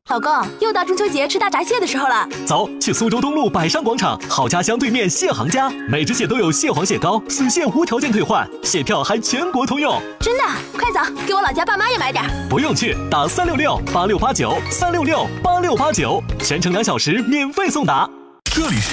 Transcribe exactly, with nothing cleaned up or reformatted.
老公，又到中秋节吃大闸蟹的时候了。 走，去苏州东路百商广场好家乡对面蟹行家，每只蟹都有蟹黄蟹膏，损蟹无条件退换，蟹票还全国通用。 真的？快走，给我老家爸妈也买点。 不用去，打三六六八六八九三六六八六八九，全程两小时免费送达。这里是。